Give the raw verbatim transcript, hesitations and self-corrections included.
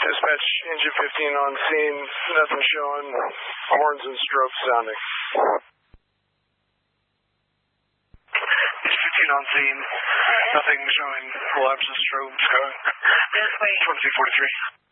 Dispatch, engine fifteen on scene, nothing showing, horns and strobes sounding. Engine fifteen on scene, nothing showing, collapses, strobes going. This way. twenty-two forty-three.